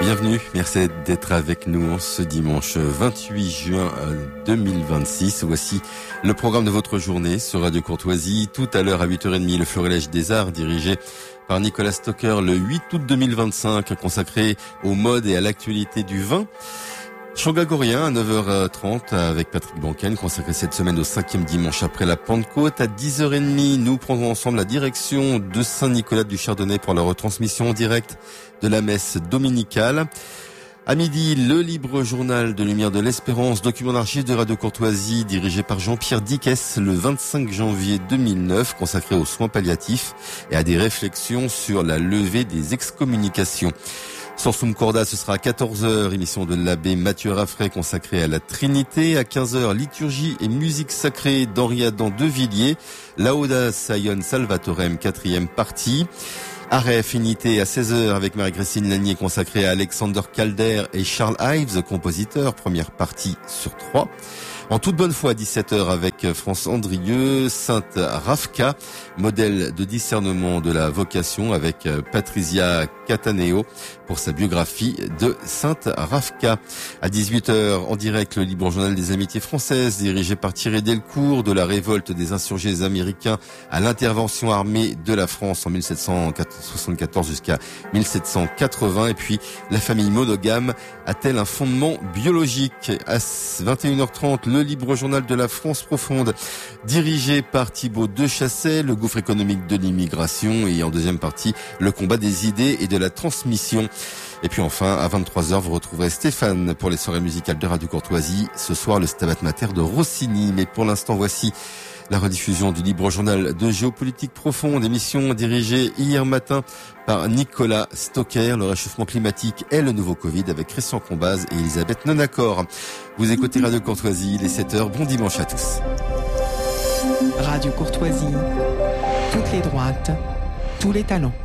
Bienvenue, merci d'être avec nous en ce dimanche 28 juin 2026. Voici le programme de votre journée sur Radio Courtoisie. Tout à l'heure à 8h30, le Florilège des Arts dirigé par Nicolas Stocker le 8 août 2025, consacré aux modes et à l'actualité du vin. Chant grégorien à 9h30 avec Patrick Banken, consacré cette semaine au 5e dimanche après la Pentecôte. À 10h30, nous prendrons ensemble la direction de Saint-Nicolas du Chardonnay pour la retransmission en direct de la messe dominicale. À midi, le libre journal de Lumière de l'Espérance, document d'archives de Radio Courtoisie, dirigé par Jean-Pierre Dickès, le 25 janvier 2009, consacré aux soins palliatifs et à des réflexions sur la levée des excommunications. Sursum Corda, ce sera à 14h, émission de l'abbé Mathieu Raffray consacrée à la Trinité. À 15h, liturgie et musique sacrée d'Henri Adam de Villiers. Lauda Sion Salvatorem, 4e partie. Arrêt Affinité à 16h avec Marie-Christine Lanier consacrée à Alexander Calder et Charles Ives, compositeur, première partie sur 3. En toute bonne foi, à 17h avec France Andrieux, Sainte Rafka, modèle de discernement de la vocation avec Patricia Cataneo pour sa biographie de Sainte Rafka. À 18h, en direct, le libre journal des amitiés françaises, dirigé par Thierry Delcourt, de la révolte des insurgés américains à l'intervention armée de la France en 1774 jusqu'à 1780. Et puis, la famille monogame a-t-elle un fondement biologique? À 21h30, le libre journal de la France profonde, dirigé par Thibaut Dechasset, le gouffre économique de l'immigration, et en deuxième partie, le combat des idées et de la transmission. Et puis enfin, à 23h, vous retrouverez Stéphane pour les soirées musicales de Radio Courtoisie. Ce soir, le Stabat Mater de Rossini. Mais pour l'instant, voici la rediffusion du libre journal de Géopolitique Profonde, émission dirigée hier matin par Nicolas Stocker. Le réchauffement climatique et le nouveau Covid avec Christian Combaz et Elisabeth Nonacor. Vous écoutez Radio Courtoisie, les 7h. Bon dimanche à tous. Radio Courtoisie, toutes les droites, tous les talents.